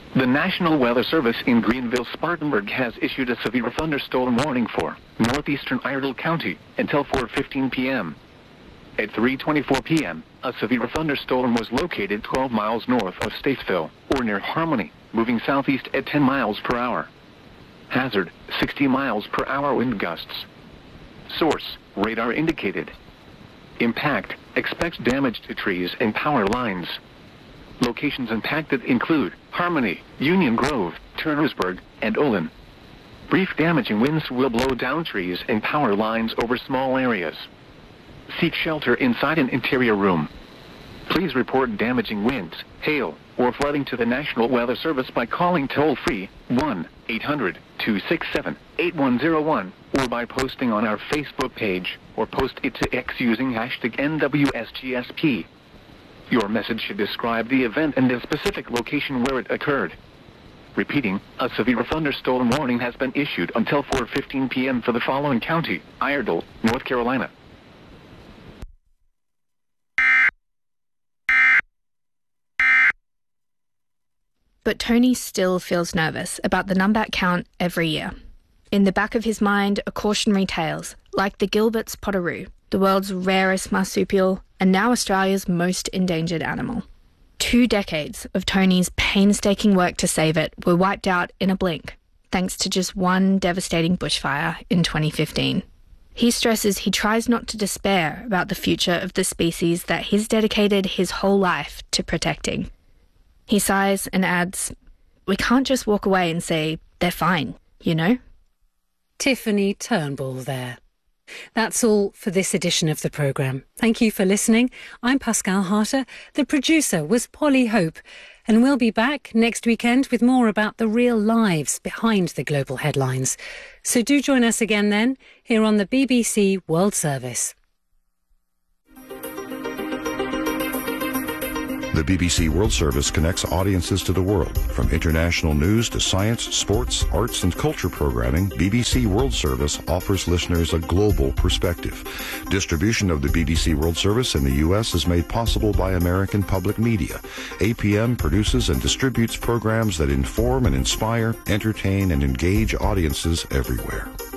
The National Weather Service in Greenville-Spartanburg has issued a severe thunderstorm warning for northeastern Iredell County until 4:15 p.m. At 3:24 p.m., a severe thunderstorm was located 12 miles north of Statesville, or near Harmony, moving southeast at 10 miles per hour. Hazard, 60 miles per hour wind gusts. Source, radar indicated. Impact, expect damage to trees and power lines. Locations impacted include Harmony, Union Grove, Turnersburg, and Olin. Brief damaging winds will blow down trees and power lines over small areas. Seek shelter inside an interior room. Please report damaging winds, hail, or flooding to the National Weather Service by calling toll-free 1-800-267-8101 or by posting on our Facebook page or post it to X using hashtag NWSGSP. Your message should describe the event and the specific location where it occurred. Repeating, a severe thunderstorm warning has been issued until 4:15 p.m. for the following county: Iredell, North Carolina. But Tony still feels nervous about the numbat count every year. In the back of his mind are cautionary tales, like the Gilbert's potteroo, the world's rarest marsupial, and now Australia's most endangered animal. 2 decades of Tony's painstaking work to save it were wiped out in a blink, thanks to just one devastating bushfire in 2015. He stresses he tries not to despair about the future of the species that he's dedicated his whole life to protecting. He sighs and adds, "We can't just walk away and say, they're fine, you know?" Tiffany Turnbull there. That's all for this edition of the programme. Thank you for listening. I'm Pascal Harter. The producer was Polly Hope. And we'll be back next weekend with more about the real lives behind the global headlines. So do join us again then, here on the BBC World Service. The BBC World Service connects audiences to the world. From international news to science, sports, arts and culture programming, BBC World Service offers listeners a global perspective. Distribution of the BBC World Service in the U.S. is made possible by American Public Media. APM produces and distributes programs that inform and inspire, entertain and engage audiences everywhere.